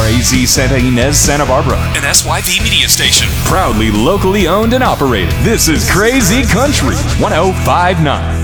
Crazy Santa Ynez, Santa Barbara. An SYV media station. Proudly locally owned and operated. This is Crazy Country 1059.